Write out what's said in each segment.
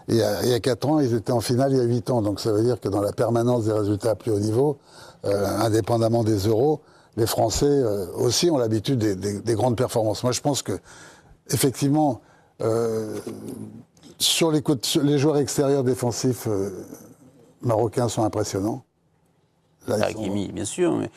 Et il y a 4 ans, ils étaient en finale il y a 8 ans. Donc ça veut dire que dans la permanence des résultats à plus haut niveau, indépendamment des euros, les Français aussi ont l'habitude des grandes performances. Moi, je pense que effectivement, sur les joueurs extérieurs défensifs marocains sont impressionnants. Hakimi, bien sûr. Mais...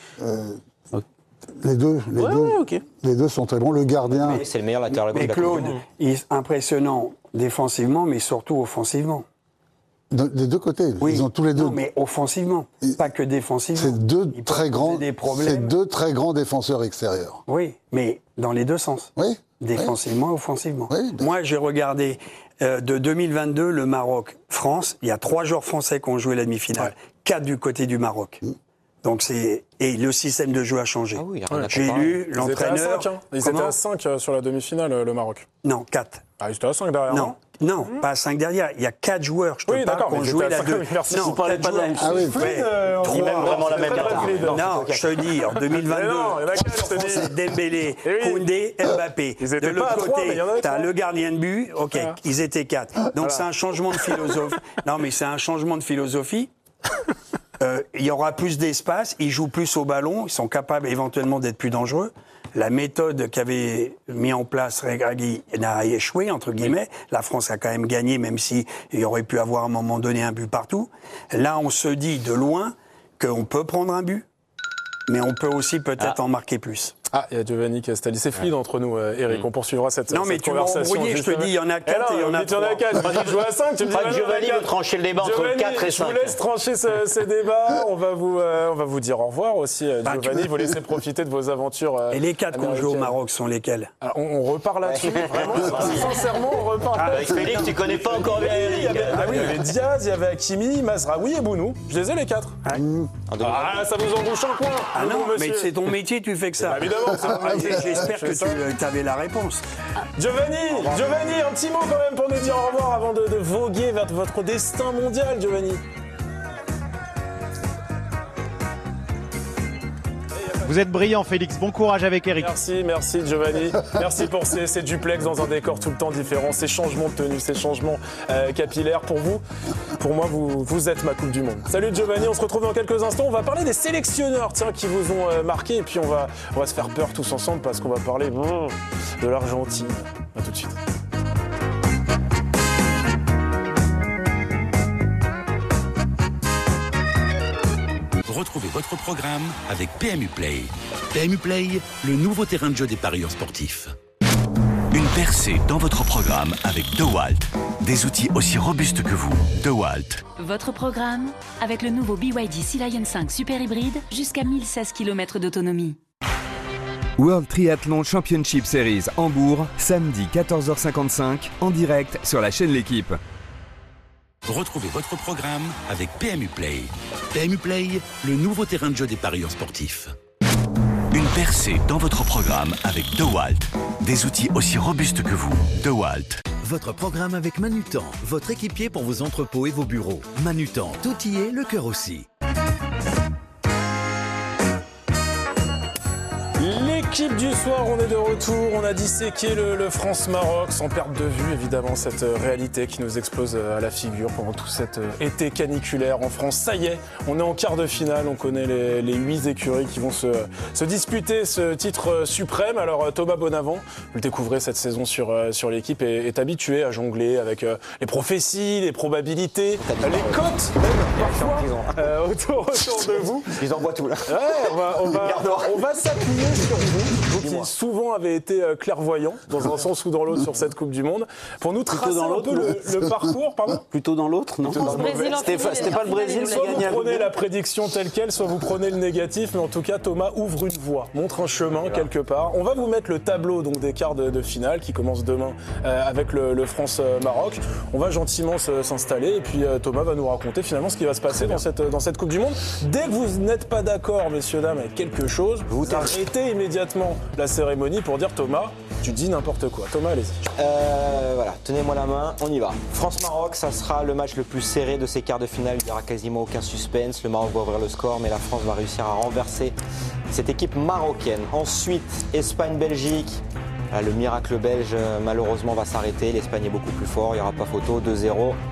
Les deux sont très bons. Le gardien... Mais c'est le meilleur latéral gauche de la Claude, il est impressionnant défensivement, mais surtout offensivement. Des deux côtés. Oui. Ils ont tous les deux... Non, mais offensivement, pas que défensivement. C'est deux très grands défenseurs extérieurs. Oui, mais dans les deux sens. Oui. Défensivement et offensivement. Oui, Moi, j'ai regardé de 2022 le Maroc-France. Il y a 3 joueurs français qui ont joué la demi-finale. 4 du côté du Maroc. Donc et le système de jeu a changé. Ah oui, j'ai lu l'entraîneur. Ils étaient à 5 sur la demi-finale, le Maroc. Non, 4. Ah, ils étaient à 5 derrière. Non, pas à 5 derrière. Il y a 4 joueurs, je te parle, qui ont joué la demi-finale. Non, vous parlez pas de la même chose. Ah oui, ni même vraiment la même carte. Non, je te dis, en 2022, c'est Dembélé, Koundé, Mbappé. De l'autre côté, t'as le gardien de but, ok, ils étaient 4. Donc c'est un changement de philosophie. Non, mais c'est un changement de philosophie. Il y aura plus d'espace, ils jouent plus au ballon, ils sont capables éventuellement d'être plus dangereux. La méthode qu'avait mis en place Regragui n'a échoué, entre guillemets. La France a quand même gagné, même s'il y aurait pu avoir à un moment donné un but partout. Là, on se dit de loin qu'on peut prendre un but, mais on peut aussi peut-être en marquer plus. Ah, il y a Giovanni Castelli. C'est fluide entre nous, Eric. On poursuivra cette conversation. Non, mais tu m'as embrouillé, je te dis, il y en a 4 et il y en a 3. Il y en a 4. Tu joues à 5, tu me dis Giovanni veut trancher le débat entre 4 et 5. Je vous laisse trancher ce débat. On va vous dire au revoir aussi, Giovanni. Vous laissez profiter de vos aventures. Et les 4 qu'on joue au Maroc sont lesquels? Alors, on repart là-dessus. Vraiment, sincèrement, on repart avec Félix, tu connais pas encore bien Eric. Il y avait Diaz, il y y avait Hakimi, Mazraoui et Bounou. Je les ai les 4. Ah, ça vous embouche un coin. Ah non, mais c'est ton métier, tu fais que ça. Évidemment, c'est mon métier. J'espère que tu avais la réponse. Giovanni, un petit mot quand même pour nous dire au revoir avant de voguer vers votre destin mondial, Giovanni. Vous êtes brillant, Félix. Bon courage avec Eric. Merci Giovanni. Merci pour ces duplex dans un décor tout le temps différent, ces changements de tenue, ces changements capillaires. Pour vous, pour moi, vous êtes ma Coupe du Monde. Salut Giovanni, on se retrouve dans quelques instants. On va parler des sélectionneurs qui vous ont marqué. Et puis on va se faire peur tous ensemble parce qu'on va parler de l'Argentine. A tout de suite. Retrouvez votre programme avec PMU Play. PMU Play, le nouveau terrain de jeu des parieurs sportifs. Une percée dans votre programme avec DeWalt. Des outils aussi robustes que vous. DeWalt. Votre programme avec le nouveau BYD Sea Lion 5 Super Hybride jusqu'à 1016 km d'autonomie. World Triathlon Championship Series Hambourg, samedi 14h55, en direct sur la chaîne L'Équipe. Retrouvez votre programme avec PMU Play. PMU Play, le nouveau terrain de jeu des parieurs sportifs. Une percée dans votre programme avec DeWalt. Des outils aussi robustes que vous. DeWalt. Votre programme avec Manutan, votre équipier pour vos entrepôts et vos bureaux. Manutan, tout y est, le cœur aussi. L'équipe du soir, on est de retour, on a disséqué le France-Maroc sans perdre de vue évidemment cette réalité qui nous explose à la figure pendant tout cet été caniculaire en France. Ça y est, on est en quart de finale, on connaît les 8 écuries qui vont se disputer ce titre suprême. Alors Thomas Bonavent, vous le découvrez cette saison sur l'équipe, est habitué à jongler avec les prophéties, les probabilités, les cotes même parfois autour de vous. Ils envoient tout là. Ouais, on va s'appuyer sur vous qui souvent avez été clairvoyant dans un sens ou dans l'autre sur cette Coupe du Monde, pour nous tracer un peu le parcours. Pardon ? Plutôt dans l'autre, non ? C'était pas le Brésil, soit vous prenez la prédiction telle quelle, soit vous prenez le négatif, mais en tout cas Thomas ouvre une voie, montre un chemin quelque part. On va vous mettre le tableau donc, des quarts de finale qui commence demain avec le France-Maroc. On va gentiment s'installer et puis Thomas va nous raconter finalement ce qui va se passer dans cette Coupe du Monde. Dès que vous n'êtes pas d'accord, messieurs, dames, avec quelque chose, vous arrêtez immédiatement la cérémonie pour dire Thomas, tu dis n'importe quoi. Thomas, allez-y. Voilà, tenez-moi la main, on y va. France-Maroc, ça sera le match le plus serré de ces quarts de finale. Il n'y aura quasiment aucun suspense. Le Maroc va ouvrir le score, mais la France va réussir à renverser cette équipe marocaine. Ensuite, Espagne-Belgique. Le miracle belge, malheureusement, va s'arrêter. L'Espagne est beaucoup plus fort, il n'y aura pas photo. 2-0.